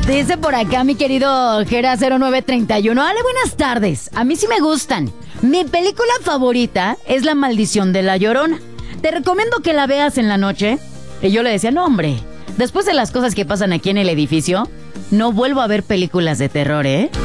Dice por acá mi querido Gera 0931. Ale, buenas tardes. A mí sí me gustan. Mi película favorita es La Maldición de La Llorona. Te recomiendo que la veas en la noche. Y yo le decía, no hombre, después de las cosas que pasan aquí en el edificio, no vuelvo a ver películas de terror, ¿eh?